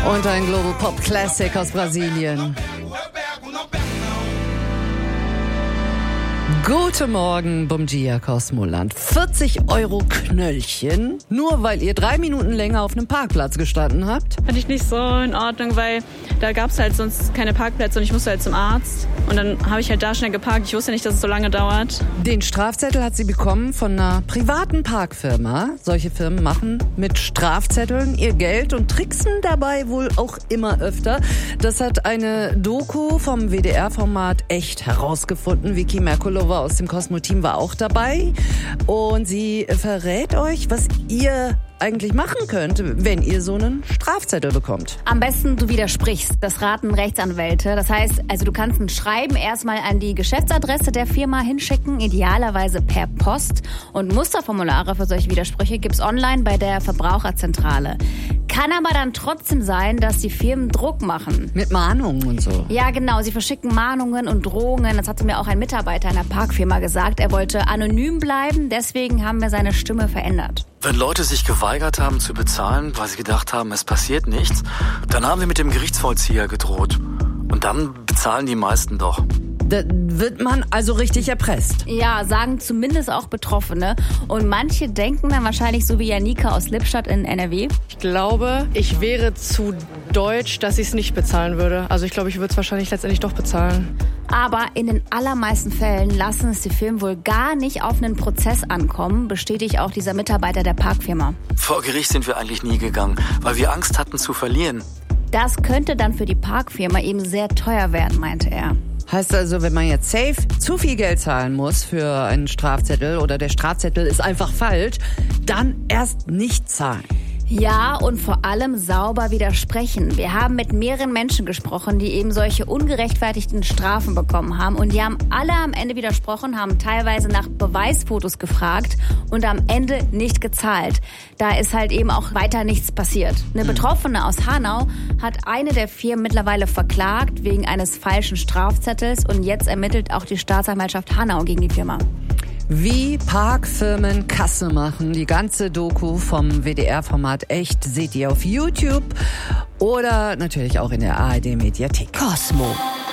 Und ein Global Pop Classic aus Brasilien. Guten Morgen, Bom Dia, Kosmoland. 40 € Knöllchen, nur weil ihr 3 Minuten länger auf einem Parkplatz gestanden habt? Fand ich nicht so in Ordnung, weil da gab es halt sonst keine Parkplätze und ich musste halt zum Arzt. Und dann habe ich halt da schnell geparkt. Ich wusste nicht, dass es so lange dauert. Den Strafzettel hat sie bekommen von einer privaten Parkfirma. Solche Firmen machen mit Strafzetteln ihr Geld und tricksen dabei wohl auch immer öfter. Das hat eine Doku vom WDR-Format Echt herausgefunden. Vicky Merkulova aus dem Cosmo-Team war auch dabei. Und sie verrät euch, was ihr eigentlich machen könnt, wenn ihr so einen Strafzettel bekommt. Am besten du widersprichst. Das raten Rechtsanwälte. Das heißt, also du kannst ein Schreiben erstmal an die Geschäftsadresse der Firma hinschicken, idealerweise per Post. Und Musterformulare für solche Widersprüche gibt's online bei der Verbraucherzentrale. Kann aber dann trotzdem sein, dass die Firmen Druck machen. Mit Mahnungen und so. Ja, genau. Sie verschicken Mahnungen und Drohungen. Das hatte mir auch ein Mitarbeiter einer Parkfirma gesagt. Er wollte anonym bleiben, deswegen haben wir seine Stimme verändert. Wenn Leute sich geweigert haben zu bezahlen, weil sie gedacht haben, es passiert nichts, dann haben wir mit dem Gerichtsvollzieher gedroht. Und dann bezahlen die meisten doch. Da wird man also richtig erpresst. Ja, sagen zumindest auch Betroffene. Und manche denken dann wahrscheinlich so wie Janika aus Lippstadt in NRW. Ich glaube, ich wäre zu deutsch, dass ich es nicht bezahlen würde. Also ich glaube, ich würde es wahrscheinlich letztendlich doch bezahlen. Aber in den allermeisten Fällen lassen es die Firmen wohl gar nicht auf einen Prozess ankommen, bestätigt auch dieser Mitarbeiter der Parkfirma. Vor Gericht sind wir eigentlich nie gegangen, weil wir Angst hatten zu verlieren. Das könnte dann für die Parkfirma eben sehr teuer werden, meinte er. Heißt also, wenn man jetzt safe zu viel Geld zahlen muss für einen Strafzettel oder der Strafzettel ist einfach falsch, dann erst nicht zahlen. Ja, und vor allem sauber widersprechen. Wir haben mit mehreren Menschen gesprochen, die eben solche ungerechtfertigten Strafen bekommen haben. Und die haben alle am Ende widersprochen, haben teilweise nach Beweisfotos gefragt und am Ende nicht gezahlt. Da ist halt eben auch weiter nichts passiert. Eine Betroffene aus Hanau hat eine der Firmen mittlerweile verklagt wegen eines falschen Strafzettels. Und jetzt ermittelt auch die Staatsanwaltschaft Hanau gegen die Firma. Wie Parkfirmen Kasse machen. Die ganze Doku vom WDR-Format Echt seht ihr auf YouTube oder natürlich auch in der ARD-Mediathek. Cosmo.